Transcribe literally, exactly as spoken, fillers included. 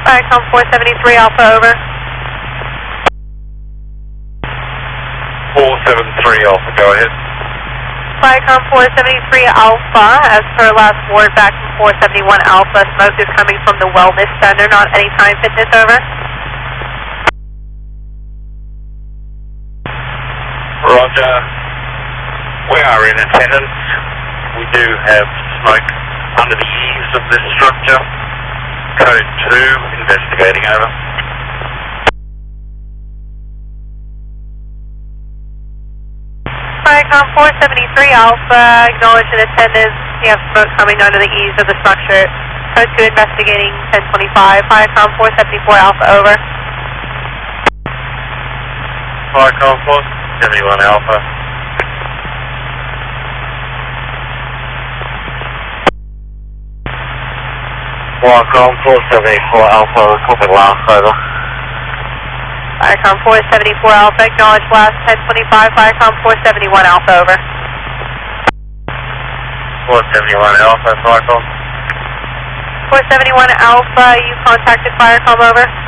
Viacom four seventy-three Alpha, over. four seven three Alpha, go ahead. Viacom four seventy-three Alpha, as per last word back from four seventy-one Alpha, smoke is coming from the wellness center, not Anytime Fitness, over. Roger. We are in attendance. We do have smoke under the eaves of this structure. Code two, investigating, over. Viacom four seventy-three Alpha, acknowledge in attendance. We have smoke coming under the eaves of the structure. Code two, investigating, ten twenty-five. Viacom four seventy-four Alpha, over. Viacom four seventy-one Alpha. Viacom four seventy-four Alpha, recording last, over. Viacom four seventy-four Alpha, acknowledge last ten twenty-five. Viacom four seventy-one Alpha, over. four seventy-one Alpha, Viacom. four seventy-one Alpha, you contacted Viacom, over.